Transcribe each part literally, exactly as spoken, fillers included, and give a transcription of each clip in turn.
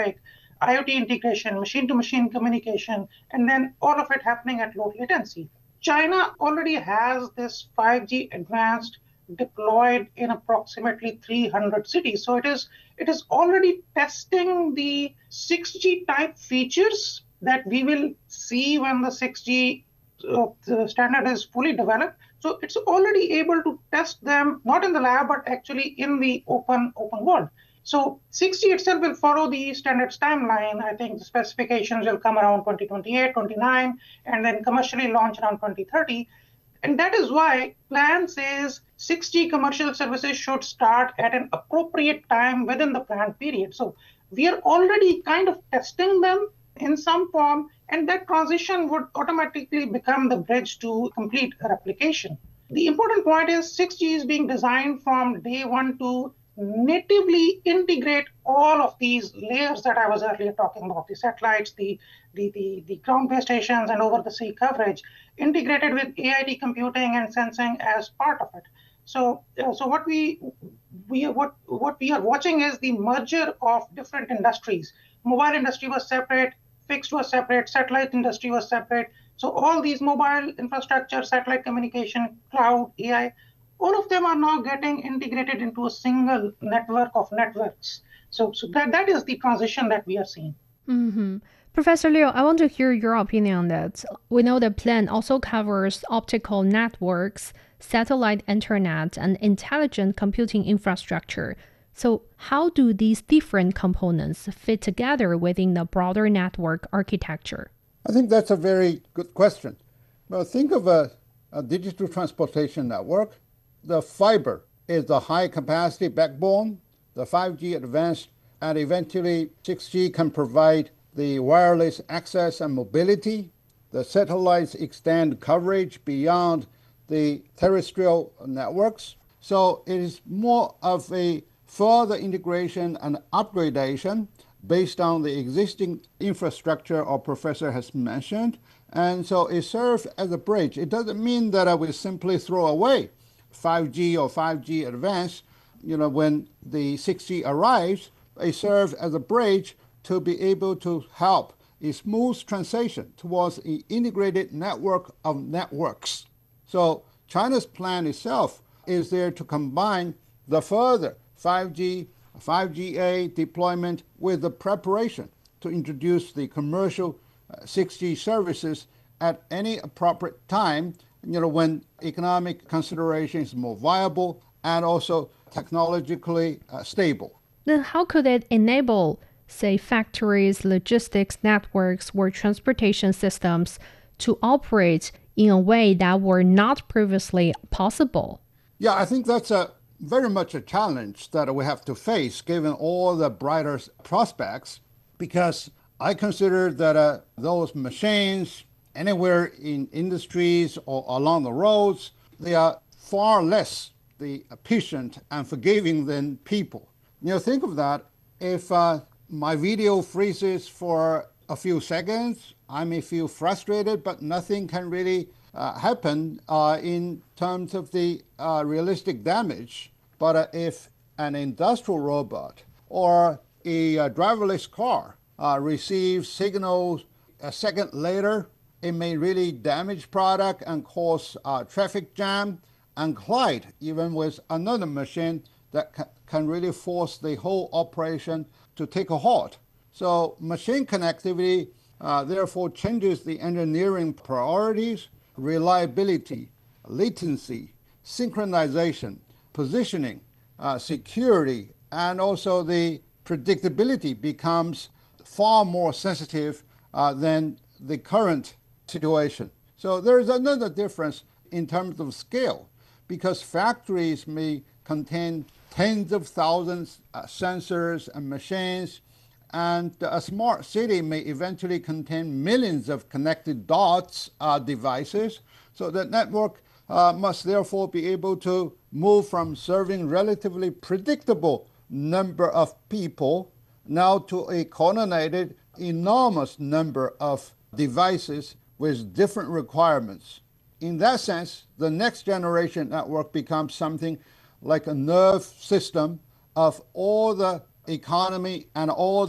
traffic, IoT integration, machine-to-machine communication, and then all of it happening at low latency. China already has this five G advanced deployed in approximately three hundred cities. So it is it is already testing the six G type features that we will see when the six G uh, the standard is fully developed. So it's already able to test them, not in the lab, but actually in the open open world. So six G itself will follow the standards timeline. I think the specifications will come around twenty twenty-eight, twenty-nine, and then commercially launch around twenty thirty. And that is why plan says six G commercial services should start at an appropriate time within the planned period. So we are already kind of testing them in some form, and that transition would automatically become the bridge to complete replication. The important point is six G is being designed from day one to natively integrate all of these layers that I was earlier talking about, the satellites, the, the, the, the ground-based stations, and over-the-sea coverage, integrated with A I T computing and sensing as part of it. So, uh, so what we we what what we are watching is the merger of different industries. Mobile industry was separate, fixed was separate, satellite industry was separate. So all these mobile infrastructure, satellite communication, cloud, A I, all of them are now getting integrated into a single network of networks. So, so that, that is the transition that we are seeing. Mm-hmm. Professor Liu, I want to hear your opinion on that. We know the plan also covers optical networks, satellite internet, and intelligent computing infrastructure. So how do these different components fit together within the broader network architecture? I think that's a very good question. Well, think of a, a digital transportation network. The fiber is the high-capacity backbone, the five G advanced, and eventually six G can provide the wireless access and mobility. The satellites extend coverage beyond the terrestrial networks. So it is more of a further integration and upgradation based on the existing infrastructure our professor has mentioned. And so it serves as a bridge. It doesn't mean that I will simply throw away five G or five G advanced. You know, when the six G arrives, it serves as a bridge to be able to help a smooth transition towards an integrated network of networks. So China's plan itself is there to combine the further five G, five G A deployment with the preparation to introduce the commercial uh, six G services at any appropriate time, you know, when economic consideration is more viable and also technologically uh, stable. Then how could it enable, say, factories, logistics networks, or transportation systems to operate in a way that were not previously possible? Yeah, I think that's a very much a challenge that we have to face given all the brighter prospects, because I consider that uh, those machines anywhere in industries or along the roads, they are far less the patient and forgiving than people. You know, think of that. If uh, my video freezes for a few seconds, I may feel frustrated, but nothing can really uh, happen uh, in terms of the uh, realistic damage. But uh, if an industrial robot or a uh, driverless car uh, receives signals a second later, it may really damage product and cause uh, traffic jam and collide even with another machine that ca- can really force the whole operation to take a halt. So machine connectivity uh, therefore changes the engineering priorities, reliability, latency, synchronization, positioning, uh, security, and also the predictability becomes far more sensitive uh, than the current situation. So there is another difference in terms of scale, because factories may contain tens of thousands of uh, sensors and machines, and a smart city may eventually contain millions of connected dots uh, devices. So the network uh, must therefore be able to move from serving relatively predictable number of people now to a coordinated enormous number of devices with different requirements. In that sense, the next generation network becomes something like a nerve system of all the economy and all the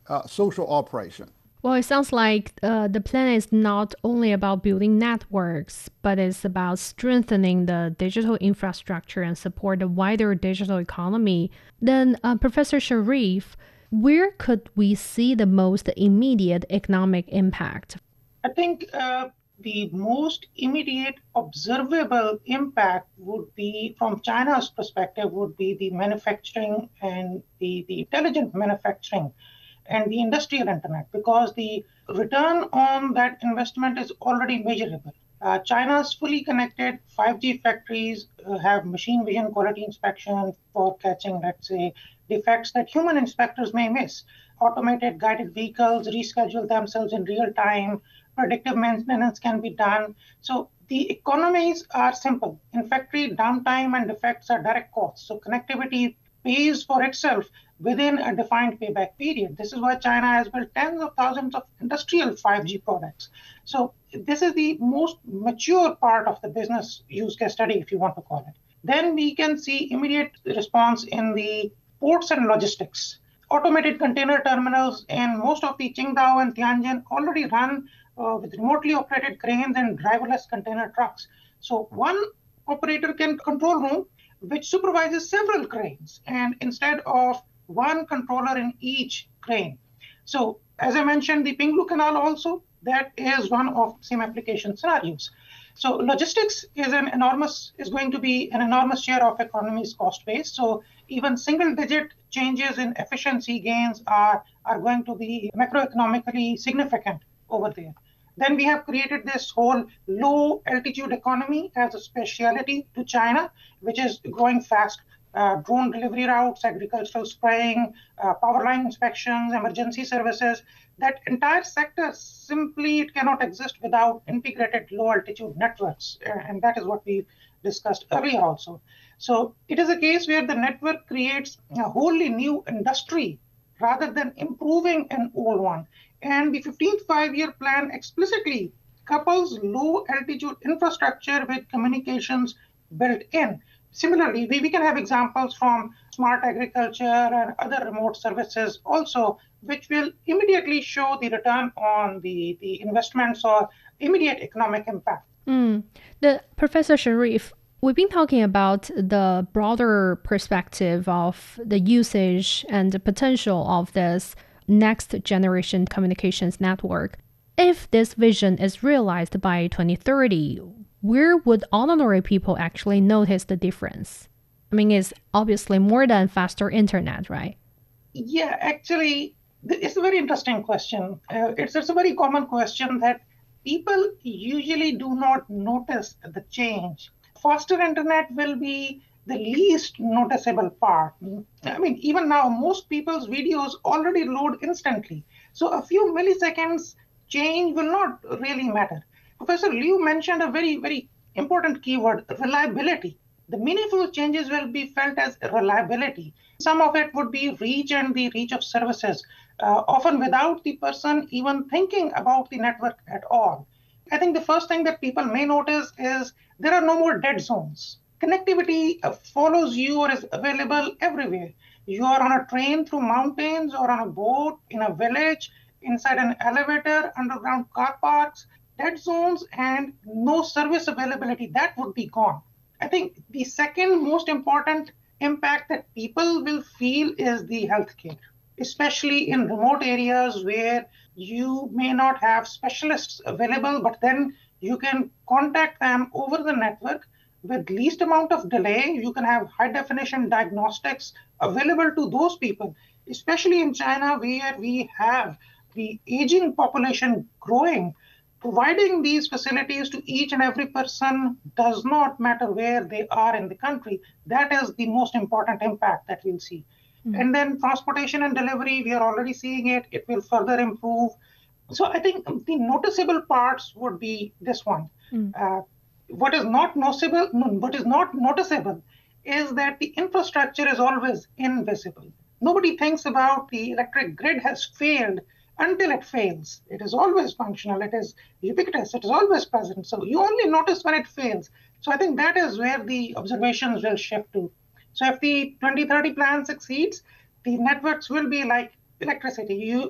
uh, social operation. Well, it sounds like uh, the plan is not only about building networks, but it's about strengthening the digital infrastructure and support the wider digital economy. Then, uh, Professor Sharif, where could we see the most immediate economic impact? I think uh, the most immediate observable impact would be, from China's perspective, would be the manufacturing and the, the intelligent manufacturing and the industrial internet, because the return on that investment is already measurable. Uh, China's fully connected five G factories uh, have machine vision quality inspection for catching, let's say, defects that human inspectors may miss. Automated guided vehicles reschedule themselves in real time. Predictive maintenance can be done. So the economies are simple. In factory, downtime and defects are direct costs. So connectivity pays for itself within a defined payback period. This is why China has built tens of thousands of industrial five G products. So this is the most mature part of the business use case study, if you want to call it. Then we can see immediate response in the ports and logistics. Automated container terminals in most of the Qingdao and Tianjin already run uh, with remotely operated cranes and driverless container trucks. So one operator can control room which supervises several cranes, and instead of one controller in each crane. So as I mentioned, the Pinglu Canal also, that is one of same application scenarios. So logistics is an enormous, is going to be an enormous share of economy's cost base. So even single digit changes in efficiency gains are, are going to be macroeconomically significant over there. Then we have created this whole low altitude economy as a specialty to China, which is growing fast. Uh, drone delivery routes, agricultural spraying, uh, power line inspections, emergency services. That entire sector, simply it cannot exist without integrated low altitude networks. And that is what we discussed earlier also. So it is a case where the network creates a wholly new industry rather than improving an old one. And the fifteenth five-year plan explicitly couples low altitude infrastructure with communications built in. Similarly, we, we can have examples from smart agriculture and other remote services also, which will immediately show the return on the, the investments or immediate economic impact. Mm. The Professor Sharif, we've been talking about the broader perspective of the usage and the potential of this next generation communications network. If this vision is realized by twenty thirty, where would ordinary people actually notice the difference? I mean, it's obviously more than faster internet, right? Yeah, actually, it's a very interesting question. Uh, it's, it's a very common question that people usually do not notice the change. Faster internet will be the least noticeable part. I mean, even now, most people's videos already load instantly. So a few milliseconds change will not really matter. Professor Liu mentioned a very, very important keyword, reliability. The meaningful changes will be felt as reliability. Some of it would be reach and the reach of services, uh, often without the person even thinking about the network at all. I think the first thing that people may notice is there are no more dead zones. Connectivity uh, follows you or is available everywhere. You are on a train through mountains or on a boat, in a village, inside an elevator, underground car parks. Dead zones and no service availability, that would be gone. I think the second most important impact that people will feel is the healthcare, especially in remote areas where you may not have specialists available, but then you can contact them over the network with least amount of delay. You can have high definition diagnostics available to those people, especially in China where we have the aging population growing. Providing these facilities to each and every person does not matter where they are in the country. That is the most important impact that we'll see. Mm. And then transportation and delivery, we are already seeing it. It will further improve. So I think the noticeable parts would be this one. Mm. Uh, what is not noticeable, what is not noticeable is that the infrastructure is always invisible. Nobody thinks about the electric grid has failed until it fails. It is always functional. It is ubiquitous. It is always present. So you only notice when it fails. So I think that is where the observations will shift to. So if the twenty thirty plan succeeds, the networks will be like electricity. You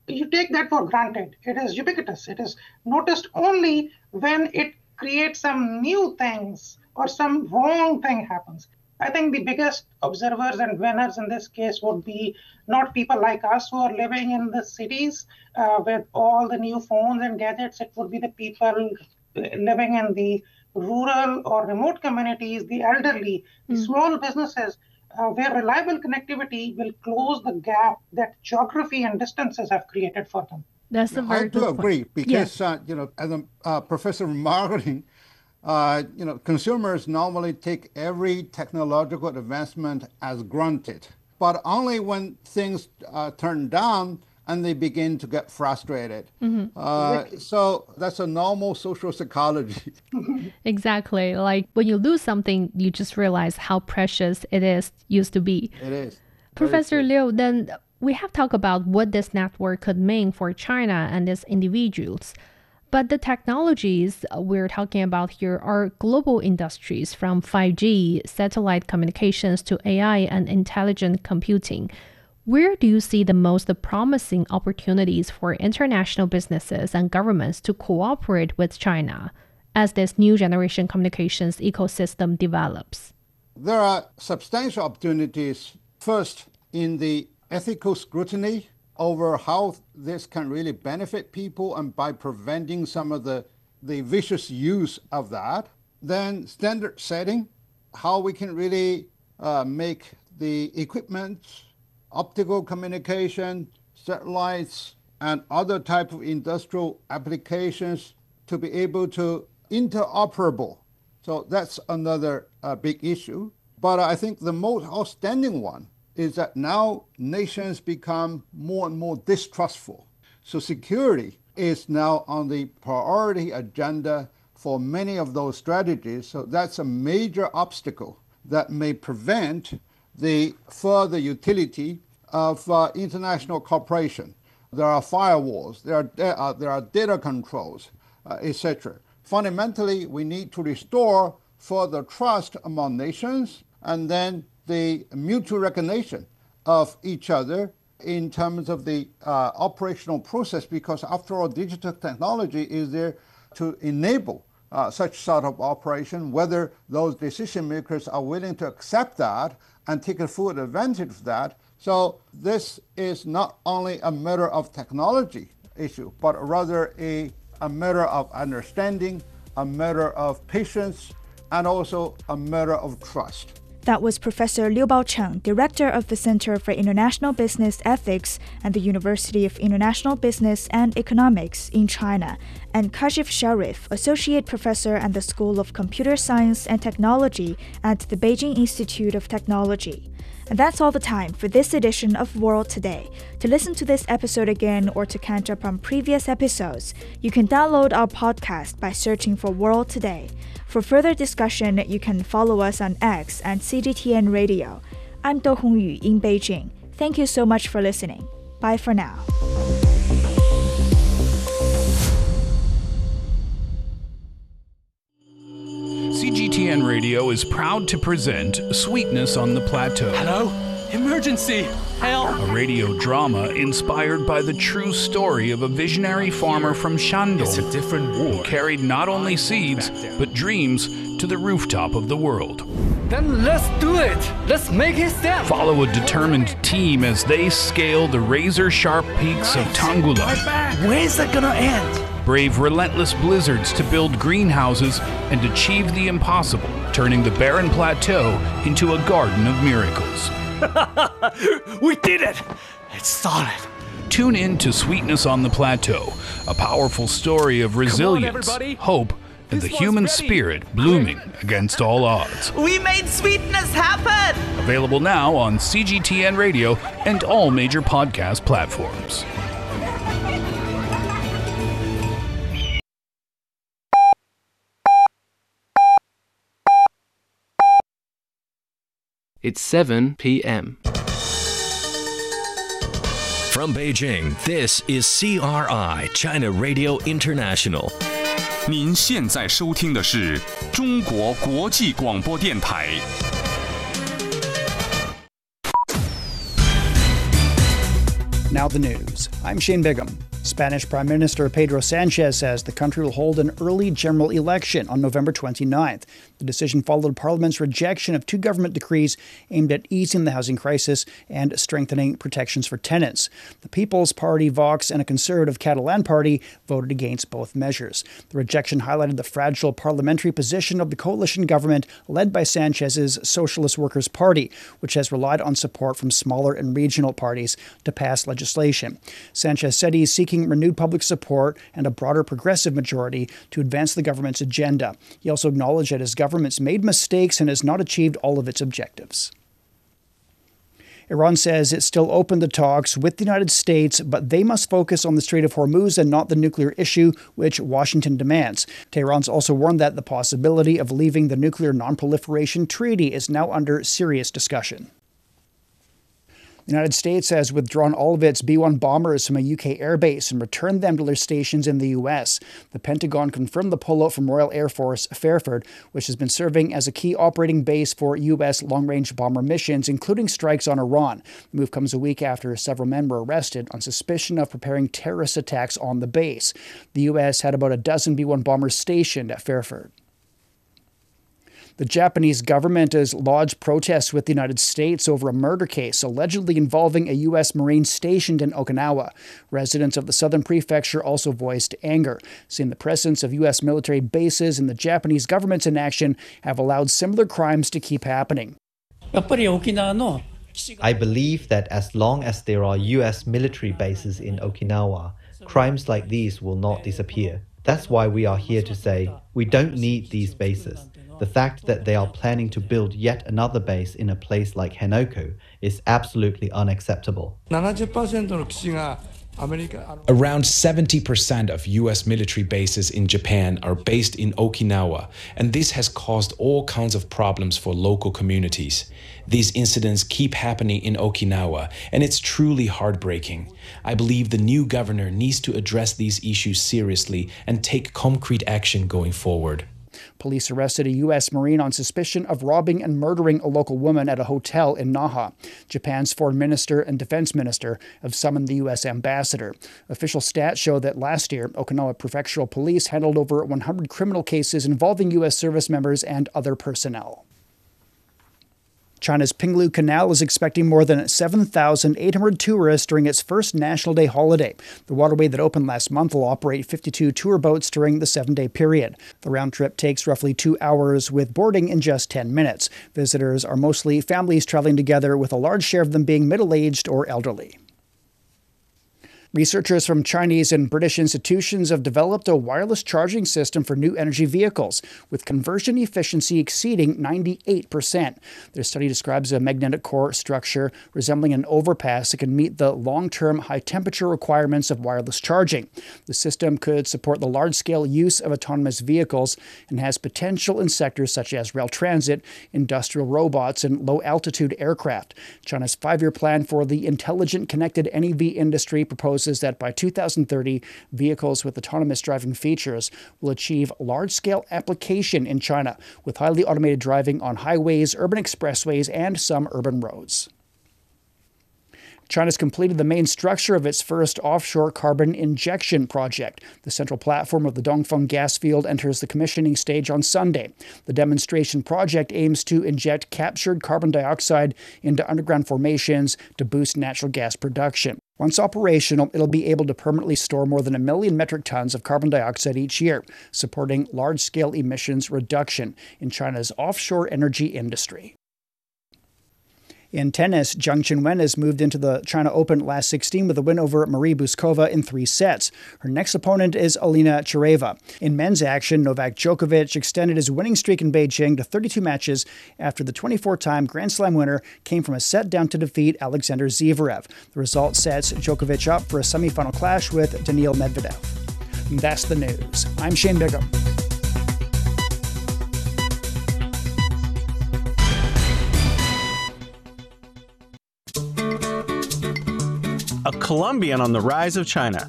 you take that for granted. It is ubiquitous. It is noticed only when it creates some new things or some wrong thing happens. I think the biggest observers and winners in this case would be not people like us who are living in the cities uh, with all the new phones and gadgets. It would be the people living in the rural or remote communities, the elderly, the mm. small businesses, uh, where reliable connectivity will close the gap that geography and distances have created for them. That's a very I do agree because, yeah. uh, you know, as a uh, professor of marketing, Uh, you know, consumers normally take every technological advancement as granted, but only when things uh, turn down and they begin to get frustrated. Mm-hmm. Uh, so that's a normal social psychology. Exactly. Like when you lose something, you just realize how precious it is used to be. It is. Professor Liu, then we have talked about what this network could mean for China and its individuals. But the technologies we're talking about here are global industries, from five G, satellite communications to A I and intelligent computing. Where do you see the most promising opportunities for international businesses and governments to cooperate with China as this new generation communications ecosystem develops? There are substantial opportunities, first in the ethical scrutiny over how this can really benefit people and by preventing some of the, the vicious use of that. Then standard setting, how we can really uh, make the equipment, optical communication, satellites, and other type of industrial applications to be able to interoperable. So that's another uh, big issue. But I think the most outstanding one is that now nations become more and more distrustful. So security is now on the priority agenda for many of those strategies. So that's a major obstacle that may prevent the further utility of uh, international cooperation. There are firewalls, there are, uh, there are data controls, uh, et cetera. Fundamentally, we need to restore further trust among nations, and then the mutual recognition of each other in terms of the uh, operational process, because after all, digital technology is there to enable uh, such sort of operation, whether those decision makers are willing to accept that and take a full advantage of that. So this is not only a matter of technology issue, but rather a, a matter of understanding, a matter of patience, and also a matter of trust. That was Professor Liu Baocheng, Director of the Center for International Business Ethics at the University of International Business and Economics in China, and Kashif Sharif, Associate Professor at the School of Computer Science and Technology at the Beijing Institute of Technology. And that's all the time for this edition of World Today. To listen to this episode again or to catch up on previous episodes, you can download our podcast by searching for World Today. For further discussion, you can follow us on X and C G T N Radio. I'm Do Hongyu in Beijing. Thank you so much for listening. Bye for now. C G T N Radio is proud to present Sweetness on the Plateau. Hello? Emergency! Help! A radio drama inspired by the true story of a visionary farmer from Shandong. It's a different war. Who carried not only seeds, but dreams to the rooftop of the world. Then let's do it! Let's make it stand! Follow a determined team as they scale the razor-sharp peaks of Tanggula. Where's that gonna end? Brave relentless blizzards to build greenhouses and achieve the impossible, turning the barren plateau into a garden of miracles. We did it! It's solid. Tune in to Sweetness on the Plateau, a powerful story of resilience, on, hope, and this the human ready. spirit blooming against all odds. We made sweetness happen! Available now on C G T N Radio and all major podcast platforms. It's seven p.m. From Beijing, this is C R I, China Radio International. 您现在收听的是中国国际广播电台。 Now the news. I'm Shane Bigham. Spanish Prime Minister Pedro Sanchez says the country will hold an early general election on November twenty-ninth. The decision followed Parliament's rejection of two government decrees aimed at easing the housing crisis and strengthening protections for tenants. The People's Party, Vox, and a conservative Catalan party voted against both measures. The rejection highlighted the fragile parliamentary position of the coalition government led by Sanchez's Socialist Workers' Party, which has relied on support from smaller and regional parties to pass legislation. Sanchez said he's seeking renewed public support and a broader progressive majority to advance the government's agenda. He also acknowledged that his government's made mistakes and has not achieved all of its objectives. Iran says it's still open to talks with the United States, but they must focus on the Strait of Hormuz and not the nuclear issue, which Washington demands. Tehran's also warned that the possibility of leaving the Nuclear Non-Proliferation Treaty is now under serious discussion. The United States has withdrawn all of its B one bombers from a U K airbase and returned them to their stations in the U S. The Pentagon confirmed the pullout from Royal Air Force Fairford, which has been serving as a key operating base for U S long-range bomber missions, including strikes on Iran. The move comes a week after several men were arrested on suspicion of preparing terrorist attacks on the base. The U S had about a dozen B one bombers stationed at Fairford. The Japanese government has lodged protests with the United States over a murder case allegedly involving a U S Marine stationed in Okinawa. Residents of the southern prefecture also voiced anger, saying the presence of U S military bases and the Japanese government's inaction have allowed similar crimes to keep happening. I believe that as long as there are U S military bases in Okinawa, crimes like these will not disappear. That's why we are here to say we don't need these bases. The fact that they are planning to build yet another base in a place like Henoko is absolutely unacceptable. Around seventy percent of U S military bases in Japan are based in Okinawa, and this has caused all kinds of problems for local communities. These incidents keep happening in Okinawa, and it's truly heartbreaking. I believe the new governor needs to address these issues seriously and take concrete action going forward. Police arrested a U S Marine on suspicion of robbing and murdering a local woman at a hotel in Naha. Japan's foreign minister and defense minister have summoned the U S ambassador. Official stats show that last year, Okinawa Prefectural Police handled over one hundred criminal cases involving U S service members and other personnel. China's Pinglu Canal is expecting more than seven thousand eight hundred tourists during its first National Day holiday. The waterway that opened last month will operate fifty-two tour boats during the seven-day period. The round trip takes roughly two hours, with boarding in just ten minutes. Visitors are mostly families traveling together, with a large share of them being middle-aged or elderly. Researchers from Chinese and British institutions have developed a wireless charging system for new energy vehicles, with conversion efficiency exceeding ninety-eight percent. Their study describes a magnetic core structure resembling an overpass that can meet the long-term high-temperature requirements of wireless charging. The system could support the large-scale use of autonomous vehicles and has potential in sectors such as rail transit, industrial robots, and low-altitude aircraft. China's five-year plan for the intelligent connected N E V industry proposes that by two thousand thirty, vehicles with autonomous driving features will achieve large-scale application in China, with highly automated driving on highways, urban expressways, and some urban roads. China's completed the main structure of its first offshore carbon injection project. The central platform of the Dongfeng gas field enters the commissioning stage on Sunday. The demonstration project aims to inject captured carbon dioxide into underground formations to boost natural gas production. Once operational, it'll be able to permanently store more than a million metric tons of carbon dioxide each year, supporting large-scale emissions reduction in China's offshore energy industry. In tennis, Zheng Qinwen has moved into the China Open last sixteen with a win over Marie Buskova in three sets. Her next opponent is Alina Chereva. In men's action, Novak Djokovic extended his winning streak in Beijing to thirty-two matches after the twenty-four-time Grand Slam winner came from a set down to defeat Alexander Zverev. The result sets Djokovic up for a semifinal clash with Daniil Medvedev. And that's the news. I'm Shane Bigham. A Colombian on the rise of China.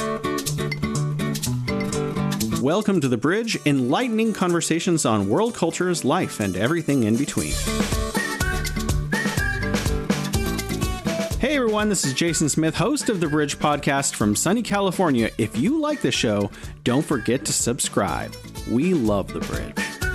Welcome to The Bridge, enlightening conversations on world cultures, life, and everything in between. Hey everyone, everyone. This is Jason Smith, host of The Bridge podcast from sunny California. If you like the show, don't forget to subscribe. We love The Bridge.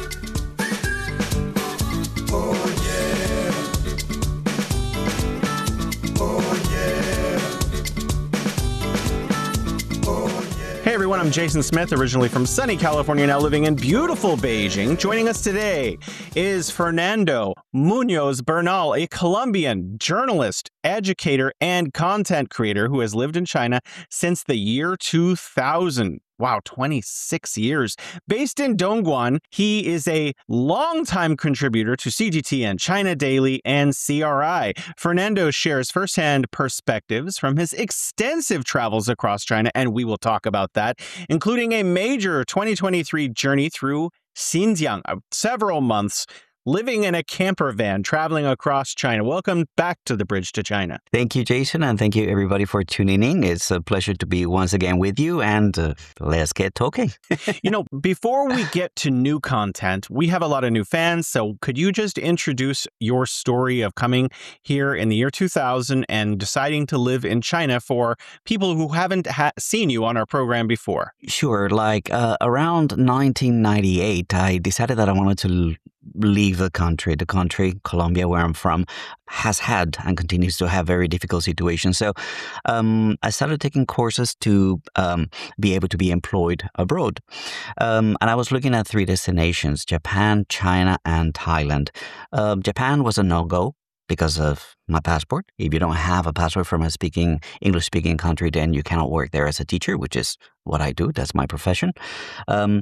Hey everyone, I'm Jason Smith, originally from sunny California, now living in beautiful Beijing. Joining us today is Fernando Munoz Bernal, a Colombian journalist, educator, and content creator who has lived in China since the year two thousand. Wow, twenty-six years. Based in Dongguan, he is a longtime contributor to C G T N, China Daily, and C R I. Fernando shares firsthand perspectives from his extensive travels across China, and we will talk about that, including a major twenty twenty-three journey through Xinjiang, uh, several months living in a camper van, traveling across China. Welcome back to The Bridge to China. Thank you, Jason, and thank you, everybody, for tuning in. It's a pleasure to be once again with you, and uh, let's get talking. You know, before we get to new content, we have a lot of new fans, so could you just introduce your story of coming here in the year two thousand and deciding to live in China for people who haven't ha- seen you on our program before? Sure. Like uh, around nineteen ninety-eight, I decided that I wanted to leave the country. The country, Colombia, where I'm from, has had and continues to have very difficult situations. So um, I started taking courses to um, be able to be employed abroad. Um, and I was looking at three destinations, Japan, China, and Thailand. Uh, Japan was a no-go because of my passport. If you don't have a passport from a speaking English-speaking country, then you cannot work there as a teacher, which is what I do. That's my profession. Um,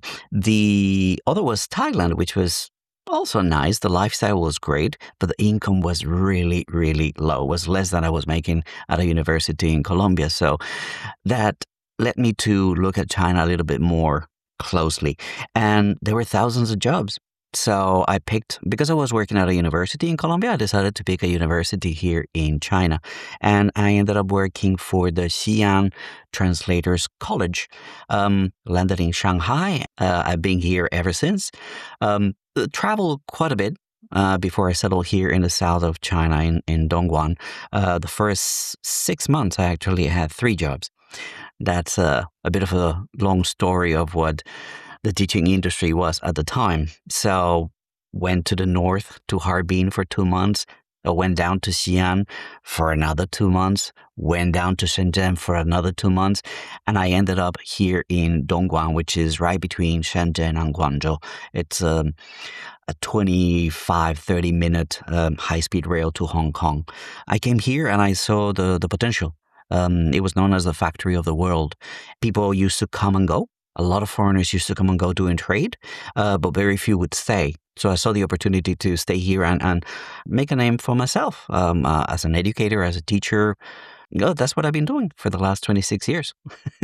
the other was Thailand, which was also nice. The lifestyle was great, but the income was really, really low. It was less than I was making at a university in Colombia. So that led me to look at China a little bit more closely. And there were thousands of jobs. So I picked, because I was working at a university in Colombia, I decided to pick a university here in China. And I ended up working for the Xi'an Translators College. Um, landed in Shanghai. Uh, I've been here ever since. Um, traveled quite a bit. Uh, before I settled here in the south of China in, in Dongguan. Uh, the first six months, I actually had three jobs. That's uh, a bit of a long story of what the teaching industry was at the time. So went to the north, to Harbin for two months, I went down to Xi'an for another two months, went down to Shenzhen for another two months, and I ended up here in Dongguan, which is right between Shenzhen and Guangzhou. It's um, a twenty-five, thirty minute um, high-speed rail to Hong Kong. I came here and I saw the, the potential. Um, it was known as the factory of the world. People used to come and go. A lot of foreigners used to come and go doing trade, uh, but very few would stay. So I saw the opportunity to stay here and, and make a name for myself um, uh, as an educator, as a teacher. Oh, that's what I've been doing for the last twenty-six years.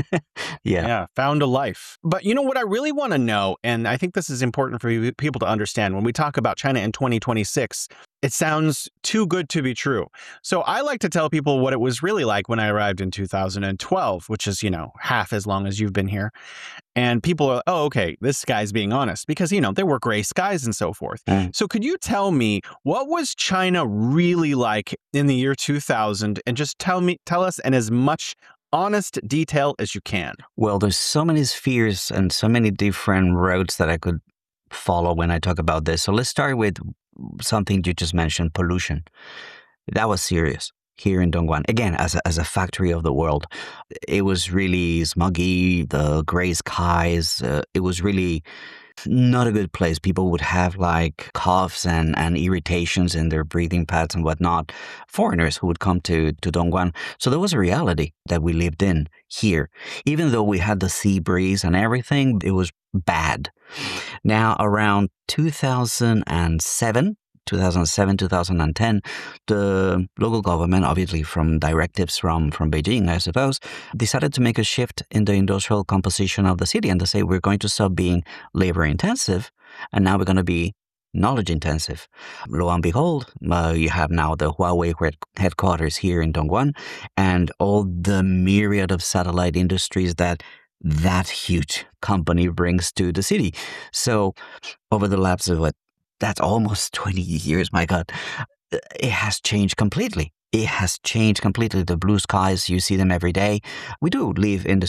yeah. Yeah, found a life. But you know what I really want to know, and I think this is important for people to understand, when we talk about China in twenty twenty-six, it sounds too good to be true. So I like to tell people what it was really like when I arrived in two thousand twelve, which is, you know, half as long as you've been here. And people are, oh, okay, this guy's being honest because, you know, there were gray skies and so forth. Mm. So could you tell me, what was China really like in the year two thousand? And just tell me, tell us in as much honest detail as you can. Well, there's so many spheres and so many different roads that I could follow when I talk about this. So let's start with something you just mentioned, pollution. That was serious here in Dongguan. Again, as a, as a factory of the world, it was really smoggy, the gray skies. Uh, it was really not a good place. People would have like coughs and, and irritations in their breathing pads and whatnot. Foreigners who would come to, to Dongguan. So there was a reality that we lived in here. Even though we had the sea breeze and everything, it was bad. Now, around two thousand seven, two thousand seven, two thousand ten, the local government, obviously from directives from, from Beijing, I suppose, decided to make a shift in the industrial composition of the city and to say we're going to stop being labor intensive and now we're going to be knowledge intensive. Lo and behold, uh, you have now the Huawei headquarters here in Dongguan and all the myriad of satellite industries that that huge company brings to the city. So over the lapse of what, that's almost twenty years, my God, it has changed completely. it has changed completely. The blue skies, you see them every day. We do live in the